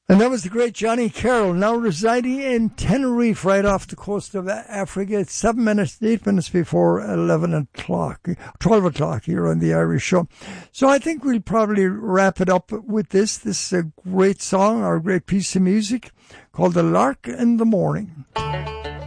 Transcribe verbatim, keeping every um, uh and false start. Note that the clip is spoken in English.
And that was the great Johnny Carroll, now residing in Tenerife, right off the coast of Africa. It's seven minutes, eight minutes before eleven o'clock, twelve o'clock here on the Irish Show. So I think we'll probably wrap it up with this. This is a great song, or a great piece of music called The Lark in the Morning.